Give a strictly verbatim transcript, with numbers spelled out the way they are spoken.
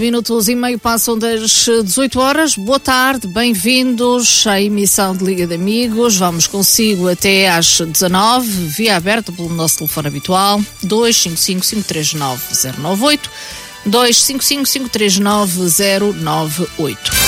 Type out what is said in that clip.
minutos e meio passam das dezoito horas. Boa tarde, bem-vindos à emissão de Liga de Amigos. Vamos consigo até às dezanove, via aberta pelo nosso telefone habitual, dois cinco cinco, cinco três nove, zero nove oito, dois cinco cinco, cinco três nove, zero nove oito.